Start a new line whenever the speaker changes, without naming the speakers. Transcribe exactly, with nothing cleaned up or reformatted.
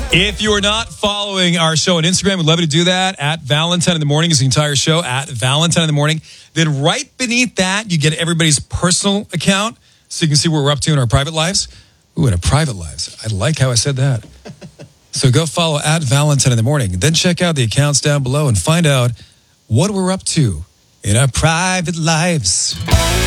If you're not following our show on Instagram, we'd love you to do that. At Valentine in the Morning is the entire show. At Valentine in the Morning. Then right beneath that, you get everybody's personal account so you can see what we're up to in our private lives. Ooh, in our private lives. I like how I said that. So go follow at Valentine in the Morning. Then check out the accounts down below and find out what we're up to in our private lives.